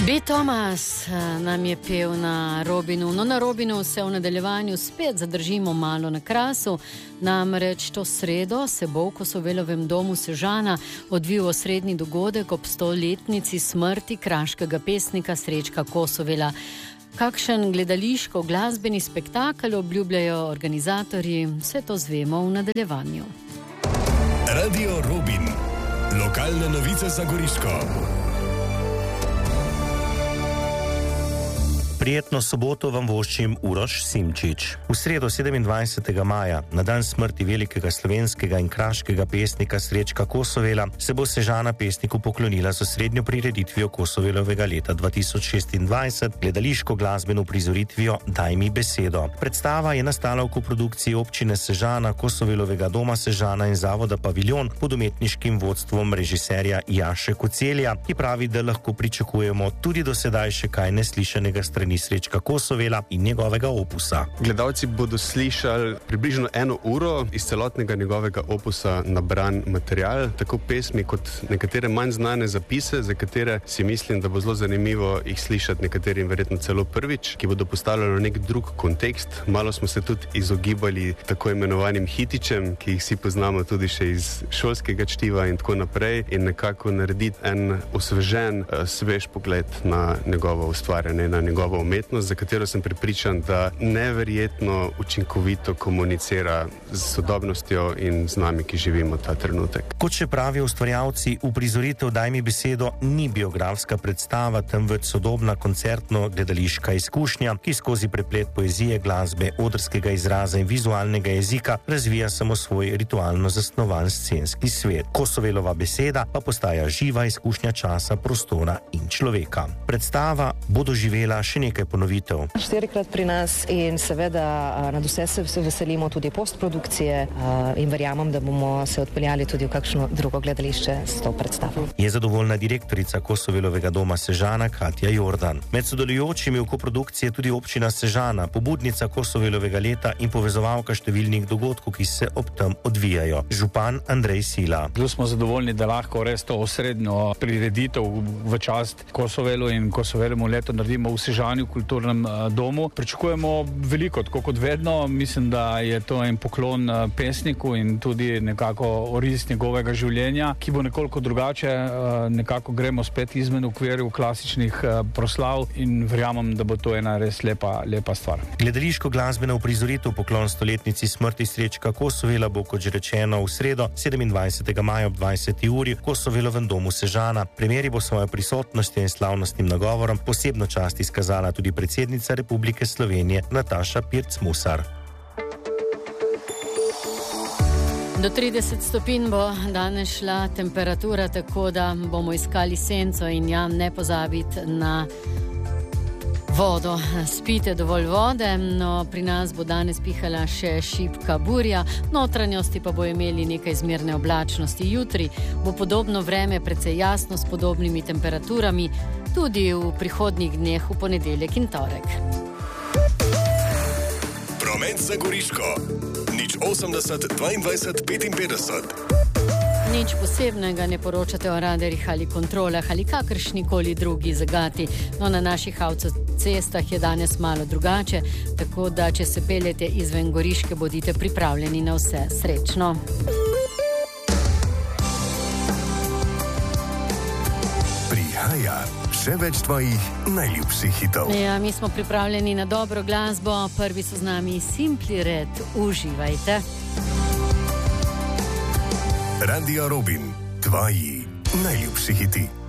B. Thomas nam je pel na Robinu. No, na Robinu se v nadaljevanju spet zadržimo malo na Krasu. Namreč to sredo se bo v Kosovelovem domu Sežana odvil osrednji dogodek ob 100-letnici smrti kraškega pesnika Srečka Kosovela. Kakšen gledališko-glasbeni spektakel obljubljajo organizatorji, vse to zvemo v nadaljevanju. Radio Robin. Lokalne novice za Goriško. Prijetno soboto vam voščim Uroš Simčič. V sredo 27. maja, na dan smrti velikega slovenskega in kraškega pesnika Srečka Kosovela, se bo Sežana pesniku poklonila z osrednjo prireditvijo Kosovelovega leta 2026, gledališko-glasbeno prizoritvijo Daj mi besedo. Predstava je nastala v koprodukciji občine Sežana, Kosovelovega doma Sežana in zavoda Paviljon pod umetniškim vodstvom režiserja Jaše Kocelja, ki pravi, da lahko pričakujemo tudi do sedaj še kaj neslišanega strani Srečka Kosovela in njegovega opusa. Gledalci bodo slišali približno 1 uro iz celotnega njegovega opusa nabran material, tako pesmi kot nekatere manj znane zapise, za katere si mislim, da bo zelo zanimivo jih slišati nekaterim verjetno celo prvič, ki bodo postavljali nek drug kontekst. Malo smo se tudi izogibali tako imenovanim hitičem, ki jih vsi poznamo tudi še iz šolskega čtiva in tako naprej, in nekako narediti en osvežen, svež pogled na njegovo ustvarjanje, na njegovo umetnost, za katero sem prepričan, da neverjetno učinkovito komunicira z sodobnostjo in z nami, ki živimo ta trenutek. Kot še pravijo ustvarjalci, uprizoritev Daj mi besedo ni biografska predstava, temveč sodobna koncertno-gledališka izkušnja, ki skozi preplet poezije, glasbe, odrskega izraza in vizualnega jezika razvija samo svoj ritualno zasnovan scenski svet. Kosovelova beseda pa postaja živa izkušnja časa, prostora in človeka. Predstava bo doživela še nekaj ponovitev. 4-krat pri nas in seveda nad vse se veselimo tudi postprodukcije in verjamem, da bomo se odpeljali tudi v kakšno drugo gledališče s to predstavo. Je zadovoljna direktorica Kosovelovega doma Sežana Katja Jordan. Med sodelujočimi v koprodukciji je tudi občina Sežana, pobudnica Kosovelovega leta in povezovalka številnih dogodkov, ki se ob tem odvijajo. Župan Andrej Sila. Zelo smo zadovoljni, da lahko res to osrednjo prireditev v čast Kosovelu in Kosovelovemu letu naredimo v Sežani, v kulturnem domu. Pričakujemo veliko, tako kot vedno. Mislim, da je to en poklon pesniku in tudi nekako oris njegovega življenja, ki bo nekoliko drugače. Nekako gremo spet izmen okvirov klasičnih proslav in verjamem, da bo to ena res lepa stvar. Gledališko-glasbena uprizoritev poklon 100-letnici smrti Srečka Kosovela bo, kot že rečeno, v sredo 27. maja ob 20. uri v Kosovelovem domu Sežana. Premieri bo svojo prisotnostjo in slavnostnim nagovorom posebno čast izkazala tudi predsednica Republike Slovenije Nataša Pirc-Musar. Do 30 stopinj bo danes šla temperatura, tako da bomo iskali senco in ne pozabiti na vodo. Spite dovolj vode, no pri nas bo danes pihala še šibka burja, notranjosti pa bo imeli nekaj zmerne oblačnosti. Jutri bo podobno vreme, precej jasno s podobnimi temperaturami, tudi v prihodnjih dneh v ponedeljek in torek. Promet za Goriško. 080 22 55. Nič posebnega ne poročate o radarjih ali kontrolah ali kakršnikoli drugi zagati. No, na naših avtocestah je danes malo drugače, tako da če se peljete izven Goriške, bodite pripravljeni na vse. Srečno! Prihaja še več tvojih najljubših hitov. Ja, mi smo pripravljeni na dobro glasbo. Prvi so z nami Simply Red. Uživajte. Radio Robin, tvoji najljubši hiti.